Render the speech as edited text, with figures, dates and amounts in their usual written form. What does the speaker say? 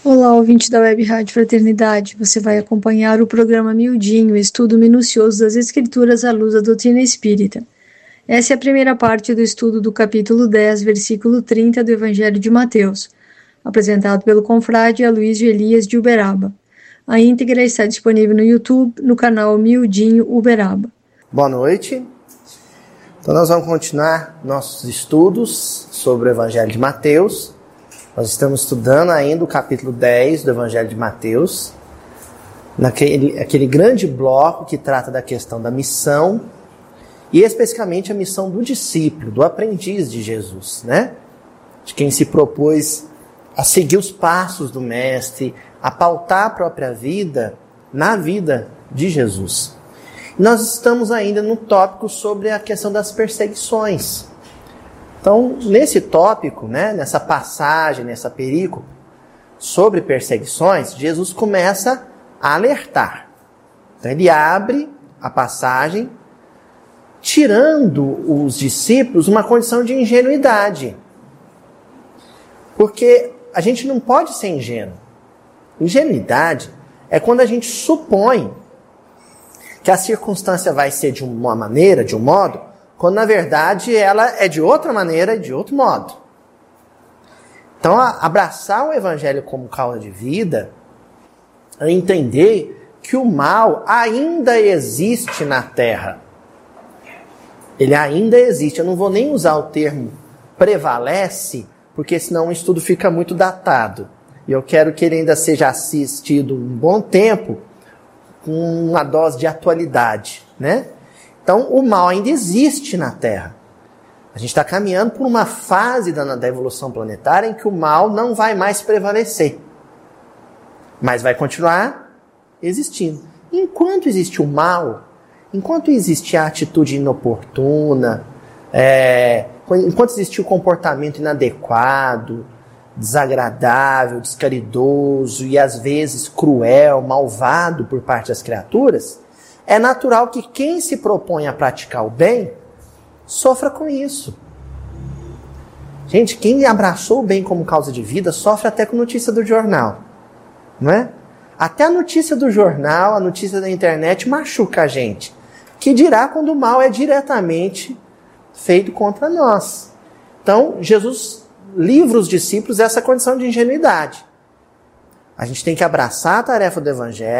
Olá, ouvinte da Web Rádio Fraternidade. Você vai acompanhar o programa Miudinho, estudo minucioso das Escrituras à luz da doutrina espírita. Essa é a primeira parte do estudo do capítulo 10, versículo 30 do Evangelho de Mateus, apresentado pelo confrade Aloysio Elias de Uberaba. A íntegra está disponível no YouTube, no canal Miudinho Uberaba. Boa noite. Então nós vamos continuar nossos estudos sobre o Evangelho de Mateus. Nós estamos estudando ainda o capítulo 10 do Evangelho de Mateus, aquele grande bloco que trata da questão da missão, e especificamente a missão do discípulo, do aprendiz de Jesus, né? De quem se propôs a seguir os passos do Mestre, a pautar a própria vida na vida de Jesus. E nós estamos ainda no tópico sobre a questão das perseguições. Então, nesse tópico, né, nessa passagem, nessa perícope sobre perseguições, Jesus começa a alertar. Então, ele abre a passagem tirando os discípulos uma condição de ingenuidade. Porque a gente não pode ser ingênuo. Ingenuidade é quando a gente supõe que a circunstância vai ser de uma maneira, de um modo, quando na verdade ela é de outra maneira e de outro modo. Então, abraçar o Evangelho como causa de vida é entender que o mal ainda existe na Terra. Ele ainda existe. Eu não vou nem usar o termo prevalece, porque senão o estudo fica muito datado. E eu quero que ele ainda seja assistido um bom tempo com uma dose de atualidade, né? Então, o mal ainda existe na Terra. A gente está caminhando por uma fase da evolução planetária em que o mal não vai mais prevalecer. Mas vai continuar existindo. Enquanto existe o mal, enquanto existe a atitude inoportuna, enquanto existe o comportamento inadequado, desagradável, descaridoso e às vezes cruel, malvado por parte das criaturas, é natural que quem se propõe a praticar o bem sofra com isso. Gente, quem abraçou o bem como causa de vida sofre até com notícia do jornal, não é? Até a notícia do jornal, a notícia da internet machuca a gente. Que dirá quando o mal é diretamente feito contra nós. Então, Jesus livra os discípulos dessa condição de ingenuidade. A gente tem que abraçar a tarefa do Evangelho,